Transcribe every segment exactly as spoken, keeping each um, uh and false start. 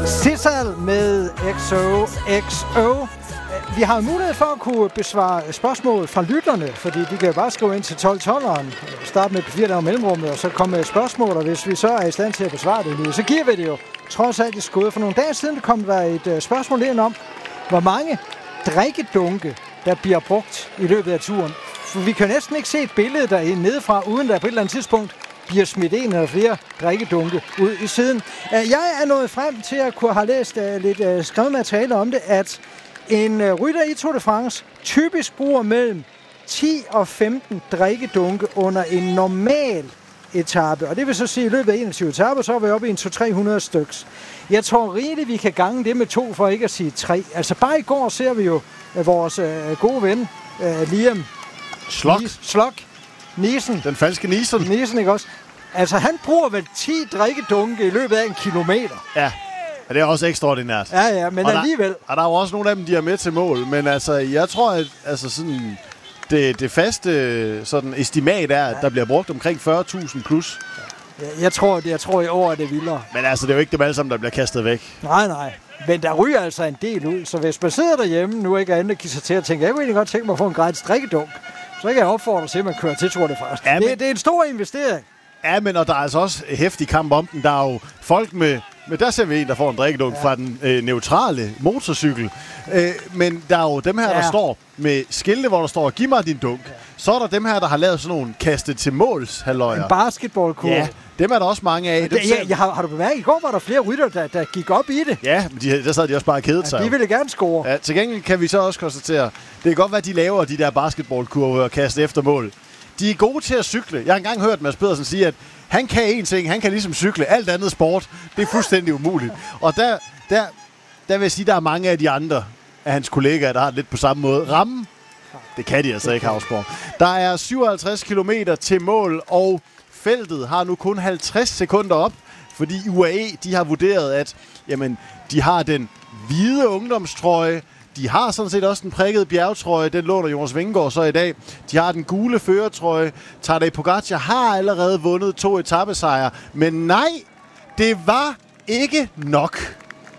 Sissel med X O X O. Vi har mulighed for at kunne besvare spørgsmål fra lytterne, fordi de kan bare skrive ind til tolv tolveren, starte med P fire der mellemrummet, og så komme med spørgsmål, og hvis vi så er i stand til at besvare det lige, så giver vi det jo trods alt i skud. For nogle dage siden der kom der et uh, spørgsmål ind om, hvor mange drikkedunke, der bliver brugt i løbet af turen. For vi kan næsten ikke se et billede derinde nedefra, uden der på et eller andet tidspunkt bliver smidt en eller flere drikkedunke ud i siden. Jeg er nået frem til at kunne have læst uh, lidt uh, skrevet materiale om det, at en uh, rytter i Tour de France typisk bruger mellem ti og femten drikkedunke under en normal etape. Og det vil så sige, at i løbet af enogtyve etaper, så er vi oppe i en to til tre hundrede styks. Jeg tror rigeligt, vi kan gange det med to, for ikke at sige tre. Altså bare i går ser vi jo uh, vores uh, gode ven, uh, Liam Slok. Slok. Nielsen. Den falske Nielsen. Nielsen, ikke også? Altså, han bruger vel ti drikkedunke i løbet af en kilometer. Ja, og det er også ekstraordinært. Ja, ja, men og alligevel. Der, og der er jo også nogle af dem, de er med til mål. Men altså, jeg tror, at altså sådan, det, det faste sådan, estimat er, at ja. der bliver brugt omkring fyrre tusind plus. Ja. Jeg, jeg, tror, jeg tror, i år er det vildere. Men altså, det er jo ikke dem alle sammen, der bliver kastet væk. Nej, nej. Men der ryger altså en del ud. Så hvis man sidder derhjemme nu ikke er andet, giver sig til at tænke, jeg kunne egentlig godt tænke mig at få en gratis drikkedunk, så kan jeg opfordre til, at man kører til Tour de France. Ja, det, det er en stor investering. Ja, men og der er altså også hæftig kamp om den. Der er jo folk med... Men der ser vi en, der får en drikkedunk ja. fra den øh, neutrale motorcykel. Øh, men der er jo dem her, ja. der står med skilte, hvor der står, giv mig din dunk. Ja. Så er der dem her, der har lavet sådan nogle kastet til måls halløjer. En basketballkurve. Ja, dem er der også mange af. Det, ja, jeg har, har du bemærket, i går var der flere rytter, der, der gik op i det. Ja, men de, der sad de også bare kedet ja, sig. De ville gerne score. Ja, til gengæld kan vi så også konstatere, det kan godt være, de laver de der basketballkurver og kaste efter mål. De er gode til at cykle. Jeg har engang hørt Mads Pedersen sige, at han kan én ting, han kan ligesom cykle. Alt andet sport, det er fuldstændig umuligt. Og der, der, der vil jeg sige, der er mange af de andre af hans kollegaer, der har det lidt på samme måde. Rammen, det kan de altså ikke, Havsborg. Der er syvoghalvtreds kilometer til mål, og feltet har nu kun halvtreds sekunder op, fordi U A E, de har vurderet, at jamen, de har den hvide ungdomstrøje. De har sådan set også den prikkede bjergetrøje. Den låner Jonas Vingegaard så i dag. De har den gule førertrøje. Tadej Pogacar har allerede vundet to etapesejre. Men nej, det var ikke nok.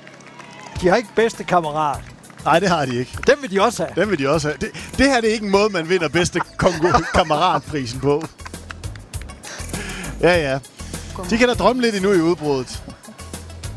De har ikke bedste kammerat. Nej, det har de ikke. Dem vil de også have. Dem vil de også have. Det, det her det er ikke en måde, man vinder bedste kammeratprisen på. Ja, ja. De kan da drømme lidt endnu i udbruddet.